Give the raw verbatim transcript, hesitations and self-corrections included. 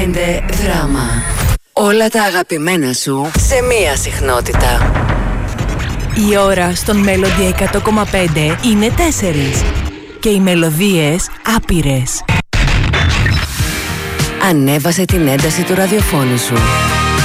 Δράμα. Όλα τα αγαπημένα σου σε μία συχνότητα. Η ώρα στον Melody εκατό κόμμα πέντε είναι τέσσερις και οι μελωδίες άπειρες. Ανέβασε την ένταση του ραδιοφώνου σου.